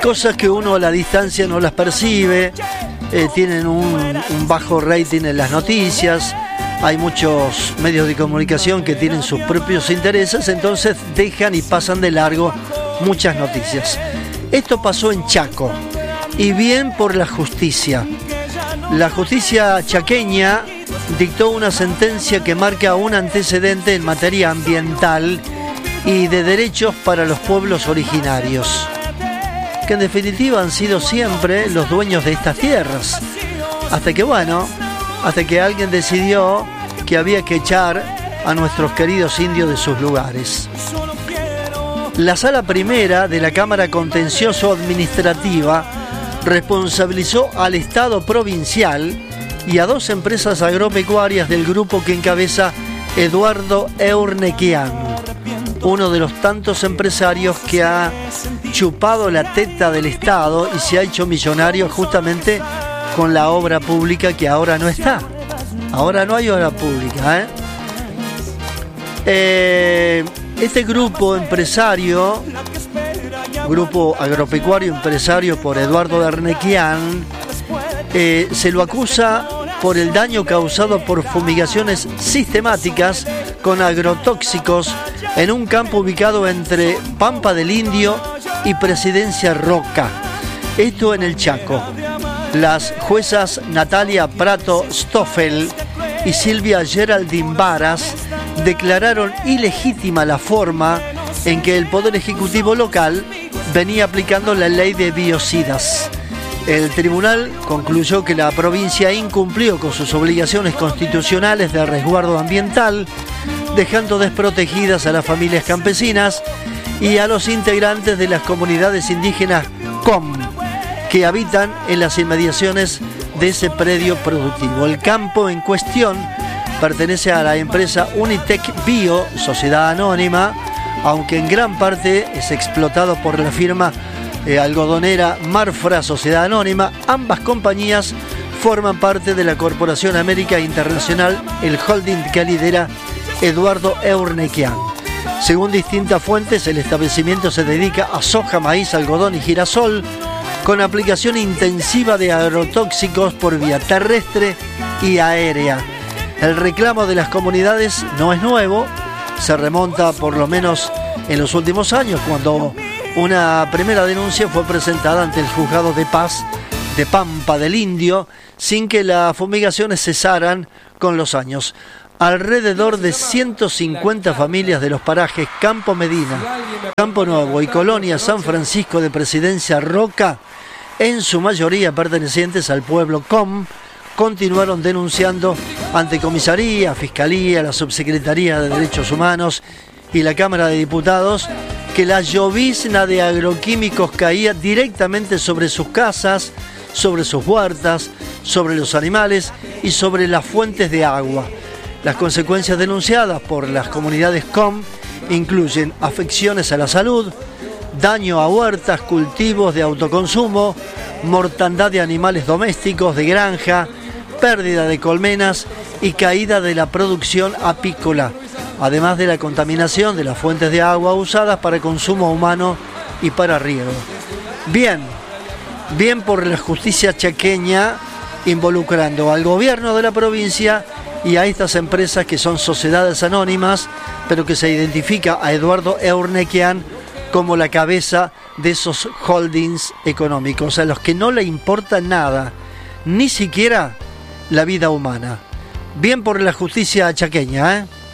cosas que uno a la distancia no las percibe, tienen un bajo rating en las noticias, hay muchos medios de comunicación que tienen sus propios intereses, entonces dejan y pasan de largo muchas noticias. Esto pasó en Chaco, y bien por la justicia. La justicia chaqueña dictó una sentencia que marca un antecedente en materia ambiental y de derechos para los pueblos originarios, que en definitiva han sido siempre los dueños de estas tierras, hasta que alguien decidió que había que echar a nuestros queridos indios de sus lugares. La Sala Primera de la Cámara Contencioso Administrativa responsabilizó al Estado provincial y a 2 empresas agropecuarias del grupo que encabeza Eduardo Eurnequian, uno de los tantos empresarios que ha chupado la teta del Estado y se ha hecho millonario justamente con la obra pública que ahora no está. Ahora no hay obra pública, Este grupo empresario, grupo agropecuario empresario por Eduardo Eurnequian, se lo acusa por el daño causado por fumigaciones sistemáticas con agrotóxicos en un campo ubicado entre Pampa del Indio y Presidencia Roca, esto en el Chaco. Las juezas Natalia Prato Stoffel y Silvia Geraldine Varas declararon ilegítima la forma en que el Poder Ejecutivo local venía aplicando la ley de biocidas. El tribunal concluyó que la provincia incumplió con sus obligaciones constitucionales de resguardo ambiental, dejando desprotegidas a las familias campesinas y a los integrantes de las comunidades indígenas COM, que habitan en las inmediaciones de ese predio productivo. El campo en cuestión pertenece a la empresa Unitec Bio, sociedad anónima, aunque en gran parte es explotado por la firma algodonera Marfra, sociedad anónima. Ambas compañías forman parte de la Corporación América Internacional, el holding que lidera Eduardo Eurnequian. Según distintas fuentes, el establecimiento se dedica a soja, maíz, algodón y girasol, con aplicación intensiva de agrotóxicos por vía terrestre y aérea. El reclamo de las comunidades no es nuevo, se remonta por lo menos en los últimos años, cuando una primera denuncia fue presentada ante el Juzgado de Paz de Pampa del Indio, sin que las fumigaciones cesaran con los años. Alrededor de 150 familias de los parajes Campo Medina, Campo Nuevo y Colonia San Francisco de Presidencia Roca, en su mayoría pertenecientes al pueblo COM, continuaron denunciando ante Comisaría, Fiscalía, la Subsecretaría de Derechos Humanos y la Cámara de Diputados que la llovizna de agroquímicos caía directamente sobre sus casas, sobre sus huertas, sobre los animales y sobre las fuentes de agua. Las consecuencias denunciadas por las comunidades COM incluyen afecciones a la salud, daño a huertas, cultivos de autoconsumo, mortandad de animales domésticos de granja, pérdida de colmenas y caída de la producción apícola, además de la contaminación de las fuentes de agua usadas para consumo humano y para riego. Bien por la justicia chaqueña, involucrando al gobierno de la provincia y a estas empresas que son sociedades anónimas, pero que se identifica a Eduardo Eurnequian como la cabeza de esos holdings económicos, a los que no le importa nada, ni siquiera la vida humana. Bien por la justicia chaqueña,